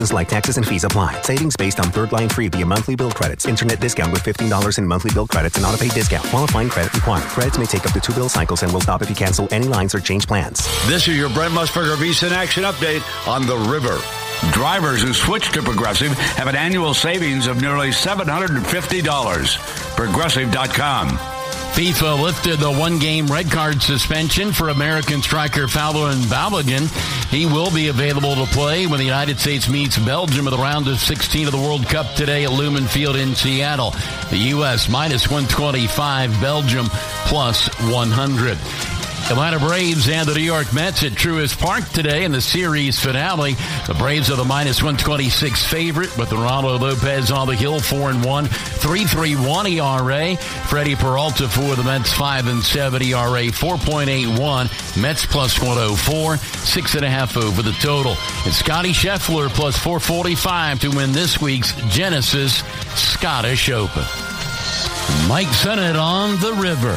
like taxes and fees apply. Savings based on third line free via monthly bill credits. Internet discount with $15 in monthly bill credits and auto-pay discount. Qualifying credit required. Credits may take up to 2 bill cycles and will stop if you cancel any lines or change plans. This is your Brent Musburger VSiN Action Update on the river. Drivers who switch to Progressive have an annual savings of nearly $750. Progressive.com. FIFA lifted the one-game red card suspension for American striker Fowler Balogun. He will be available to play when the United States meets Belgium in the round of 16 of the World Cup today at Lumen Field in Seattle. The U.S. minus 125, Belgium plus 100. Atlanta Braves and the New York Mets at Truist Park today in the series finale. The Braves are the minus 126 favorite with Ronaldo Lopez on the hill, 4-1, 3.31 ERA. Freddie Peralta for the Mets, 5.7 ERA, 4.81. Mets plus 104, 6.5 over the total. And Scotty Scheffler plus 445 to win this week's Genesis Scottish Open. Mike Sennett on the river.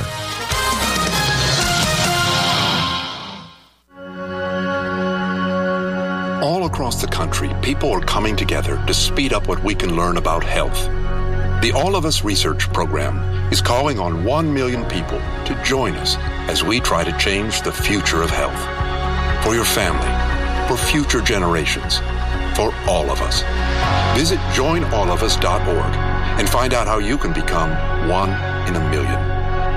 All across the country, people are coming together to speed up what we can learn about health. The All of Us Research Program is calling on 1 million people to join us as we try to change the future of health. For your family, for future generations, for all of us. Visit joinallofus.org and find out how you can become 1 in a million.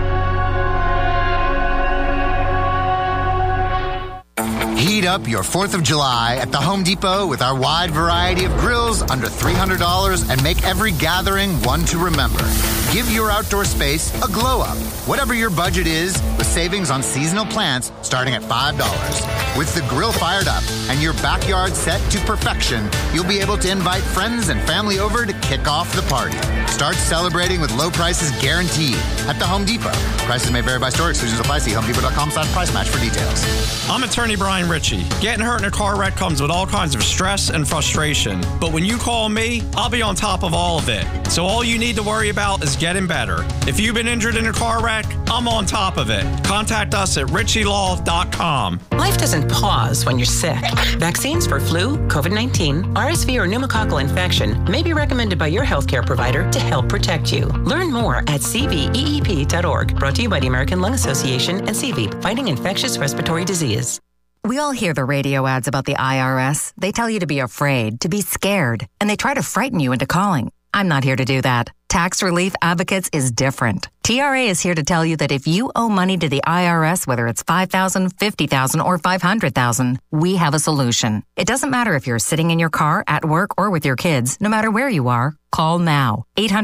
Heat up your 4th of July at the Home Depot with our wide variety of grills under $300 and make every gathering one to remember. Give your outdoor space a glow up, whatever your budget is, with savings on seasonal plants starting at $5. With the grill fired up and your backyard set to perfection, you'll be able to invite friends and family over to kick off the party. Start celebrating with low prices guaranteed at the Home Depot. Prices may vary by store. Exclusions apply. See HomeDepot.com/price match for details. I'm attorney Brian Ritchie. Getting hurt in a car wreck comes with all kinds of stress and frustration. But when you call me, I'll be on top of all of it. So all you need to worry about is getting better. If you've been injured in a car wreck, I'm on top of it. Contact us at ritchielaw.com. Life doesn't pause when you're sick. Vaccines for flu, COVID-19, RSV, or pneumococcal infection may be recommended by your healthcare provider to help protect you. Learn more at cveep.org. Brought to you by the American Lung Association and CVEEP, fighting infectious respiratory disease. We all hear the radio ads about the IRS. They tell you to be afraid, to be scared, and they try to frighten you into calling. I'm not here to do that. Tax Relief Advocates is different. TRA is here to tell you that if you owe money to the IRS, whether it's $5,000, $50,000, or $500,000, we have a solution. It doesn't matter if you're sitting in your car, at work, or with your kids. No matter where you are, call now.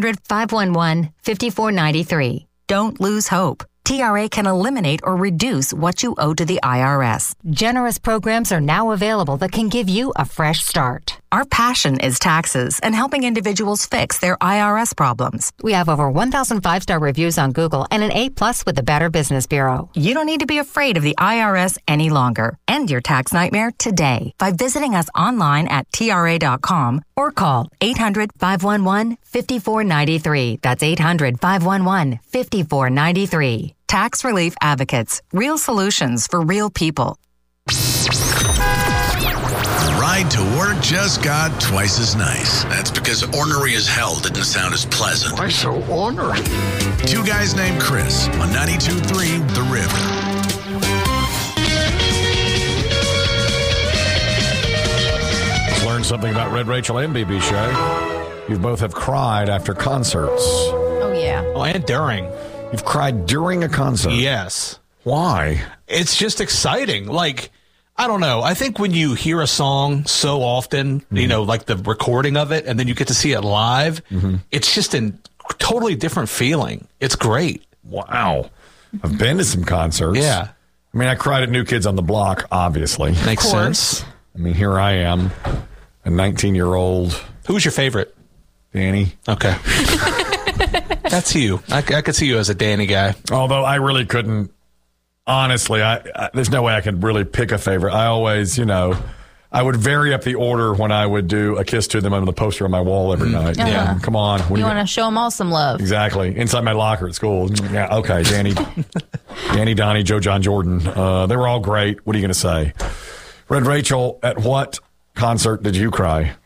800-511-5493. Don't lose hope. TRA can eliminate or reduce what you owe to the IRS. Generous programs are now available that can give you a fresh start. Our passion is taxes and helping individuals fix their IRS problems. We have over 1,000 5-star reviews on Google and an A+ with the Better Business Bureau. You don't need to be afraid of the IRS any longer. End your tax nightmare today by visiting us online at TRA.com or call 800-511-5493. That's 800-511-5493. Tax Relief Advocates. Real solutions for real people. Ride to work just got twice as nice. That's because ornery as hell didn't sound as pleasant. Why so ornery? Two guys named Chris on 92.3 The River. Let's learn something about Red Rachel and BB Show. You both have cried after concerts. Oh, yeah. Oh, and during. You've cried during a concert? Yes. Why? It's just exciting. Like, I don't know. I think when you hear a song so often, you know, like the recording of it, and then you get to see it live, it's just a totally different feeling. It's great. Wow. I've been to some concerts. Yeah. I mean, I cried at New Kids on the Block, obviously. Makes sense. I mean, here I am, a 19-year-old. Who's your favorite? Danny. Okay. That's you. I could see you as a Danny guy. Although I really couldn't. Honestly, there's no way I could really pick a favorite. I always, you know, I would vary up the order when I would do A Kiss to Them on the poster on my wall every night. Uh-huh. Yeah, come on. You want to show them all some love. Exactly. Inside my locker at school. Yeah, okay. Danny, Donnie, Joe, John, Jordan. They were all great. What are you going to say? Red Rachel, at what concert did you cry?